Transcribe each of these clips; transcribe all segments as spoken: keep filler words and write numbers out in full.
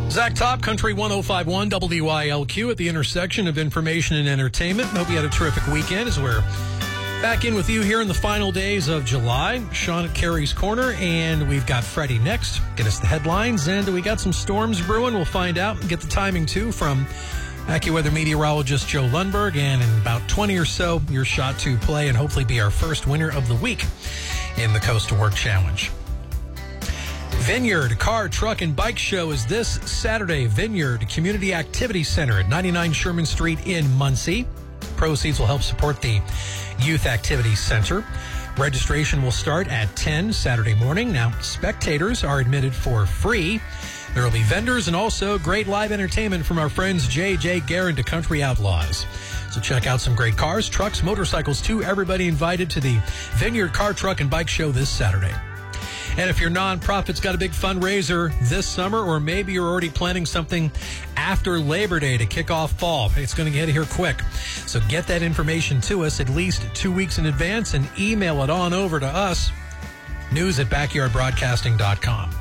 Zach Top, Country one oh five point one W I L Q at the intersection of information and entertainment. Hope you had a terrific weekend as we're back in with you here in the final days of July. Sean at Carrie's Corner, and we've got Freddie next. Get us the headlines, and we got some storms brewing. We'll find out and get the timing, too, from AccuWeather meteorologist Joe Lundberg. And in about twenty or so, your shot to play and hopefully be our first winner of the week in the Coast to Work Challenge. Vineyard Car, Truck, and Bike Show is this Saturday. Vineyard Community Activity Center at ninety-nine Sherman Street in Muncie. Proceeds will help support the Youth Activity Center. Registration will start at ten Saturday morning. Now, spectators are admitted for free. There will be vendors and also great live entertainment from our friends J J Guerin to Country Outlaws. So check out some great cars, trucks, motorcycles, too. Everybody invited to the Vineyard Car, Truck, and Bike Show this Saturday. And if your nonprofit's got a big fundraiser this summer, or maybe you're already planning something after Labor Day to kick off fall, it's going to get here quick. So get that information to us at least two weeks in advance and email it on over to us, news at backyard broadcasting dot com.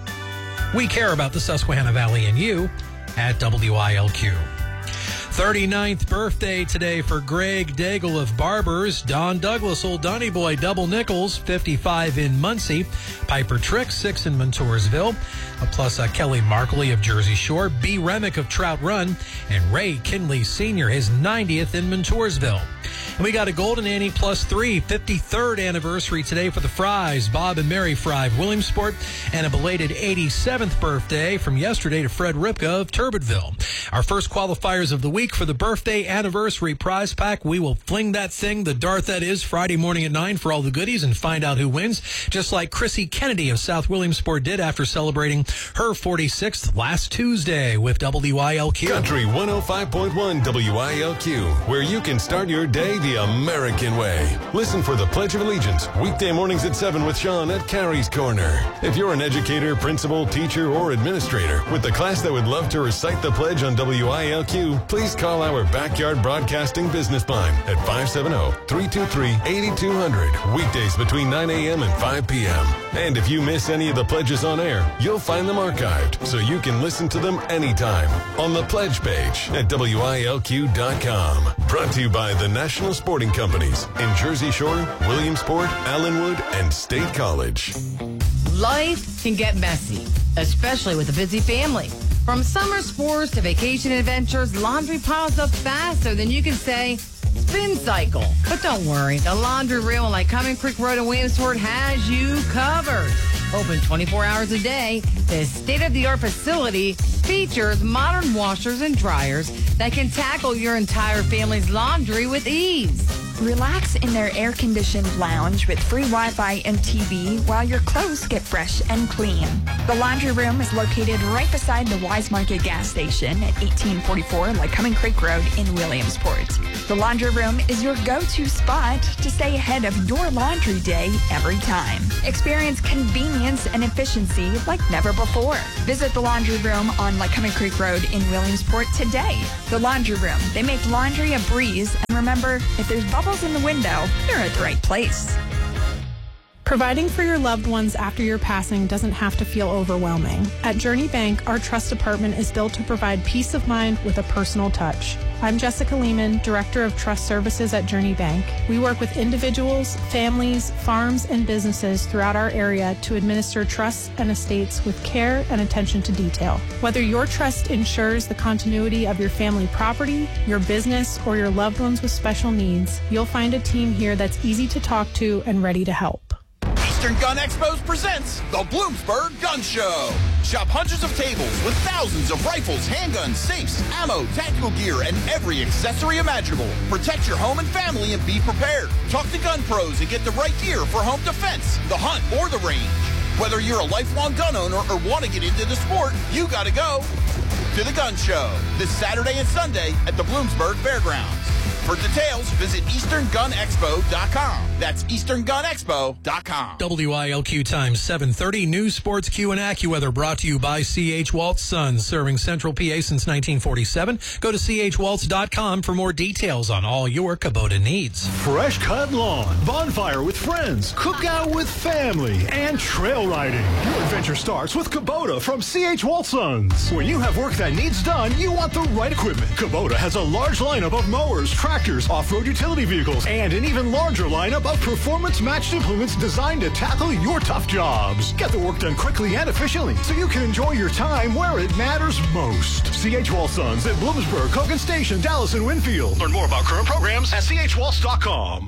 We care about the Susquehanna Valley and you at W I L Q. thirty-ninth birthday today for Greg Daigle of Barbers, Don Douglas, Old Donny Boy, Double Nickels, fifty-five in Muncie, Piper Trick, six in Montoursville, plus uh, Kelly Markley of Jersey Shore, B. Remick of Trout Run, and Ray Kinley Senior, his ninetieth in Montoursville. And we got a Golden Annie plus three, fifty-third anniversary today for the Fries, Bob and Mary Fry of Williamsport, and a belated eighty-seventh birthday from yesterday to Fred Ripka of Turbitville. Our first qualifiers of the week for the birthday anniversary prize pack. We will fling that thing, the dart that is, Friday morning at nine for all the goodies and find out who wins, just like Chrissy Kennedy of South Williamsport did after celebrating her forty-sixth last Tuesday with W I L Q. Country one oh five point one W I L Q, where you can start your day the American way. Listen for the Pledge of Allegiance, weekday mornings at seven with Sean at Carrie's Corner. If you're an educator, principal, teacher, or administrator with the class that would love to recite the pledge on W I L Q, please call our Backyard Broadcasting business line at five seven zero, three two three, eight two zero zero, weekdays between nine a.m. and five p.m. And if you miss any of the pledges on air, you'll find them archived so you can listen to them anytime on the pledge page at W I L Q dot com. Brought to you by the National Sporting Companies in Jersey Shore, Williamsport, Allenwood, and State College. Life can get messy, especially with a busy family. From summer sports to vacation adventures, laundry piles up faster than you can say spin cycle. But don't worry, the laundry room like Cumming Creek Road in Williamsport has you covered. Open twenty-four hours a day, this state-of-the-art facility features modern washers and dryers that can tackle your entire family's laundry with ease. Relax in their air-conditioned lounge with free Wi-Fi and T V while your clothes get fresh and clean. The laundry room is located right beside the Wise Market gas station at eighteen forty-four Lycoming Creek Road in Williamsport. The laundry room is your go-to spot to stay ahead of your laundry day every time. Experience convenience and efficiency like never before. Visit the laundry room on Lycoming Creek Road in Williamsport today. The laundry room. They make laundry a breeze. And remember, if there's bubbles in the window, you're at the right place. Providing for your loved ones after your passing doesn't have to feel overwhelming. At Journey Bank, our trust department is built to provide peace of mind with a personal touch. I'm Jessica Lehman, Director of Trust Services at Journey Bank. We work with individuals, families, farms, and businesses throughout our area to administer trusts and estates with care and attention to detail. Whether your trust ensures the continuity of your family property, your business, or your loved ones with special needs, you'll find a team here that's easy to talk to and ready to help. Eastern Gun Expos presents the Bloomsburg Gun Show. Shop hundreds of tables with thousands of rifles, handguns, safes, ammo, tactical gear, and every accessory imaginable. Protect your home and family and be prepared. Talk to gun pros and get the right gear for home defense, the hunt, or the range. Whether you're a lifelong gun owner or want to get into the sport, you gotta go to the Gun Show this Saturday and Sunday at the Bloomsburg Fairgrounds. For details, visit eastern gun expo dot com. That's eastern gun expo dot com. W I L Q Times seven thirty. News, Sports, Q, and AccuWeather brought to you by C H. Waltz Sons, serving Central P A since nineteen forty-seven. Go to C H waltz dot com for more details on all your Kubota needs. Fresh cut lawn, bonfire with friends, cookout with family, and trail riding. Your adventure starts with Kubota from C H. Waltz Sons. When you have work that needs done, you want the right equipment. Kubota has a large lineup of mowers, tractors, off-road utility vehicles, and an even larger lineup of performance-matched implements designed to tackle your tough jobs. Get the work done quickly and efficiently so you can enjoy your time where it matters most. C H. Waltz Sons at Bloomsburg, Hogan Station, Dallas, and Winfield. Learn more about current programs at C H waltz dot com.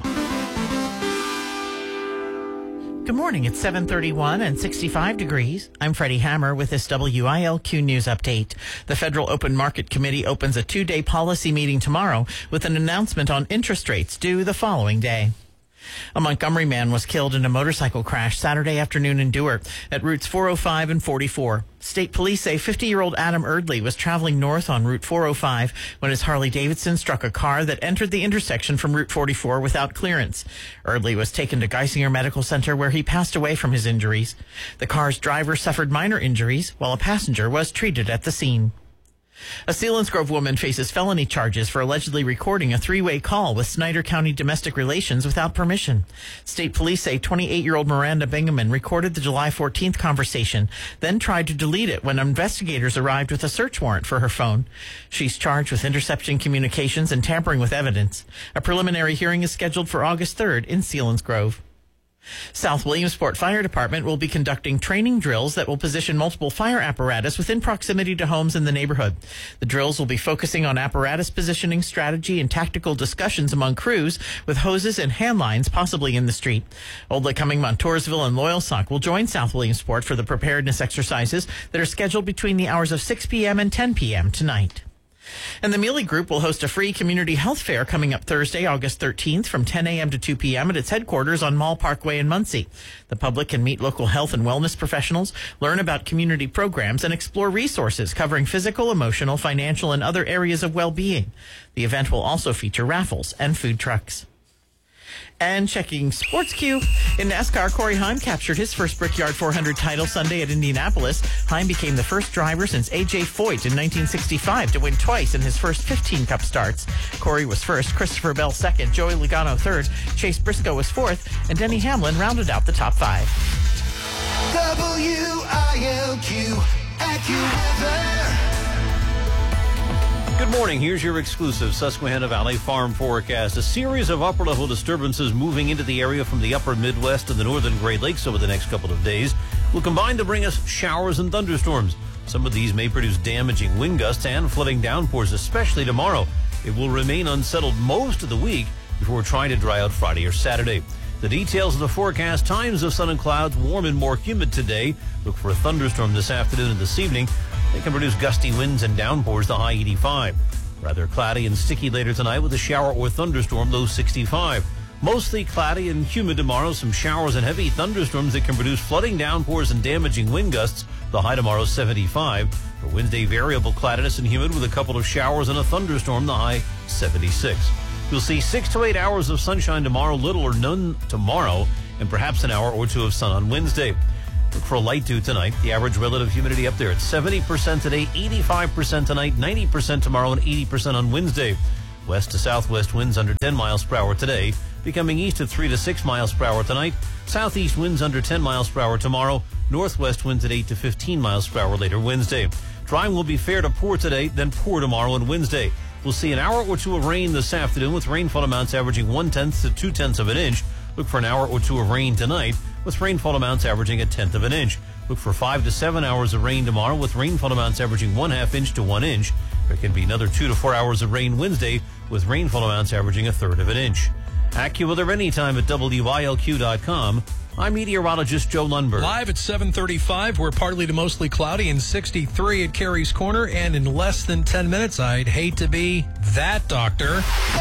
Good morning. It's seven thirty-one and sixty-five degrees. I'm Freddie Hammer with this W I L Q News Update. The Federal Open Market Committee opens a two-day policy meeting tomorrow with an announcement on interest rates due the following day. A Montgomery man was killed in a motorcycle crash Saturday afternoon in Dewar at routes four oh five and forty-four. State police say fifty-year-old Adam Erdley was traveling north on Route four oh five when his Harley-Davidson struck a car that entered the intersection from Route forty-four without clearance. Erdley was taken to Geisinger Medical Center where he passed away from his injuries. The car's driver suffered minor injuries while a passenger was treated at the scene. A Selinsgrove woman faces felony charges for allegedly recording a three-way call with Snyder County Domestic Relations without permission. State police say twenty-eight-year-old Miranda Bingaman recorded the July fourteenth conversation, then tried to delete it when investigators arrived with a search warrant for her phone. She's charged with intercepting communications and tampering with evidence. A preliminary hearing is scheduled for August third in Selinsgrove. South Williamsport Fire Department will be conducting training drills that will position multiple fire apparatus within proximity to homes in the neighborhood. The drills will be focusing on apparatus positioning strategy and tactical discussions among crews with hoses and hand lines possibly in the street. Old Lake Cumming, Montoursville, and Loyalsock will join South Williamsport for the preparedness exercises that are scheduled between the hours of six p.m. and ten p.m. tonight. And the Mealy Group will host a free community health fair coming up Thursday, August thirteenth from ten a.m. to two p.m. at its headquarters on Mall Parkway in Muncie. The public can meet local health and wellness professionals, learn about community programs, and explore resources covering physical, emotional, financial, and other areas of well-being. The event will also feature raffles and food trucks. And checking Sports Q. In NASCAR, Corey Heim captured his first Brickyard four hundred title Sunday at Indianapolis. Heim became the first driver since A J Foyt in nineteen sixty-five to win twice in his first fifteen Cup starts. Corey was first, Christopher Bell second, Joey Logano third, Chase Briscoe was fourth, and Denny Hamlin rounded out the top five. W I L Q AccuWeather. Good morning. Here's your exclusive Susquehanna Valley Farm forecast. A series of upper-level disturbances moving into the area from the upper Midwest and the northern Great Lakes over the next couple of days will combine to bring us showers and thunderstorms. Some of these may produce damaging wind gusts and flooding downpours, especially tomorrow. It will remain unsettled most of the week before trying to dry out Friday or Saturday. The details of the forecast: times of sun and clouds, warm and more humid today. Look for a thunderstorm this afternoon and this evening. They can produce gusty winds and downpours, the high eighty-five. Rather cloudy and sticky later tonight with a shower or thunderstorm, low sixty-five. Mostly cloudy and humid tomorrow. Some showers and heavy thunderstorms that can produce flooding, downpours, and damaging wind gusts. The high tomorrow, seventy-five. For Wednesday, variable cloudiness and humid with a couple of showers and a thunderstorm, the high, seventy-six. You'll see six to eight hours of sunshine tomorrow, little or none tomorrow, and perhaps an hour or two of sun on Wednesday. Look for a light dew tonight. The average relative humidity up there at seventy percent today, eighty-five percent tonight, ninety percent tomorrow, and eighty percent on Wednesday. West to southwest winds under ten miles per hour today, becoming east at three to six miles per hour tonight. Southeast winds under ten miles per hour tomorrow. Northwest winds at eight to fifteen miles per hour later Wednesday. Drying will be fair to poor today, then poor tomorrow and Wednesday. We'll see an hour or two of rain this afternoon with rainfall amounts averaging one-tenth to two-tenths of an inch. Look for an hour or two of rain tonight with rainfall amounts averaging a tenth of an inch. Look for five to seven hours of rain tomorrow with rainfall amounts averaging one half inch to one inch. There can be another two to four hours of rain Wednesday with rainfall amounts averaging a third of an inch. AccuWeather anytime at W I L Q dot com. I'm meteorologist Joe Lundberg. Live at seven thirty-five, we're partly to mostly cloudy and sixty-three at Carey's Corner. And in less than ten minutes, I'd hate to be that doctor.